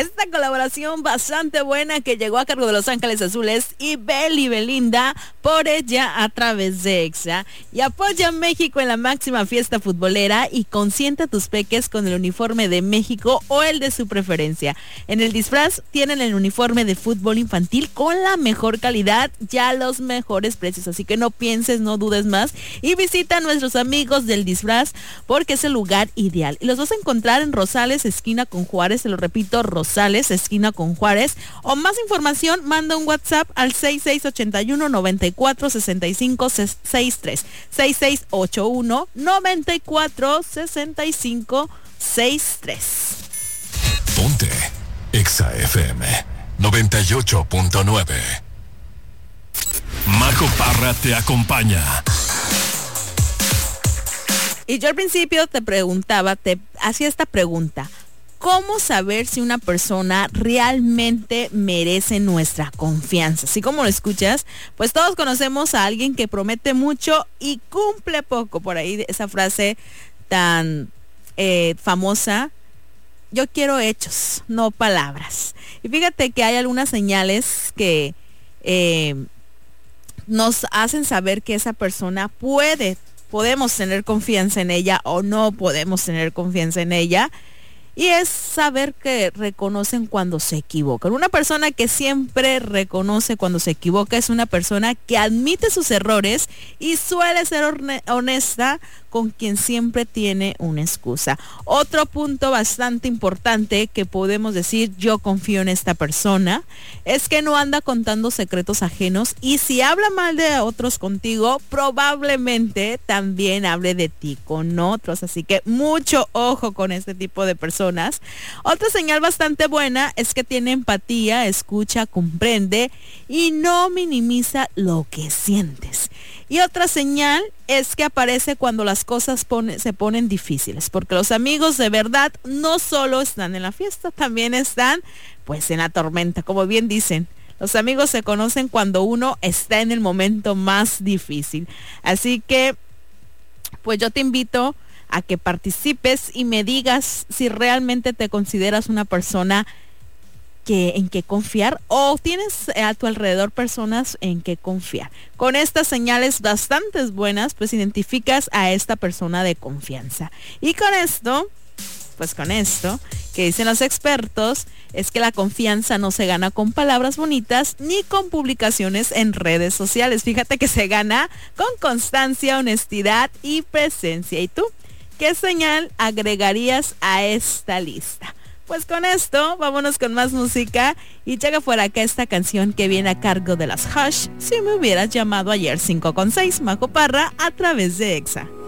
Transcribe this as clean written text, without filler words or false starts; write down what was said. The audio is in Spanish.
esta colaboración bastante buena que llegó a cargo de Los Ángeles Azules y Belinda, por ella a través de EXA. Y apoya a México en la máxima fiesta futbolera y consiente a tus peques con el uniforme de México o el de su preferencia. En el disfraz tienen el uniforme de fútbol infantil con la mejor calidad y a los mejores precios, así que no pienses, no dudes más y visita a nuestros amigos del disfraz porque es el lugar ideal. Y los vas a encontrar en Rosales, esquina con Juárez, se lo repito, Rosales, esquina con Juárez. O más información, manda un WhatsApp al 6681-946563, 6681-946563. Ponte Exa FM 98.9. Majo Parra te acompaña. Y yo al principio te hacía esta pregunta: ¿cómo saber si una persona realmente merece nuestra confianza? Así como lo escuchas, pues todos conocemos a alguien que promete mucho y cumple poco. Por ahí esa frase tan famosa: yo quiero hechos, no palabras. Y fíjate que hay algunas señales que nos hacen saber que esa persona podemos tener confianza en ella o no podemos tener confianza en ella. Y es saber que reconocen cuando se equivocan. Una persona que siempre reconoce cuando se equivoca es una persona que admite sus errores y suele ser honesta con quien siempre tiene una excusa. Otro punto bastante importante que podemos decir: yo confío en esta persona, es que no anda contando secretos ajenos, y si habla mal de otros contigo, probablemente también hable de ti con otros. Así que mucho ojo con este tipo de personas. Otra señal bastante buena es que tiene empatía, escucha, comprende y no minimiza lo que sientes. Y otra señal es que aparece cuando las cosas se ponen difíciles, porque los amigos de verdad no solo están en la fiesta, también están pues en la tormenta. Como bien dicen, los amigos se conocen cuando uno está en el momento más difícil. Así que pues yo te invito a que participes y me digas si realmente te consideras una persona en que confiar, o tienes a tu alrededor personas en que confiar. Con estas señales bastante buenas, pues identificas a esta persona de confianza. Y con esto que dicen los expertos, es que la confianza no se gana con palabras bonitas ni con publicaciones en redes sociales. Fíjate que se gana con constancia, honestidad y presencia. ¿Y tú qué señal agregarías a esta lista? Pues con esto, vámonos con más música y llega por acá esta canción que viene a cargo de las Hush, Si me hubieras llamado ayer, 5 con 6, Majo Parra a través de EXA.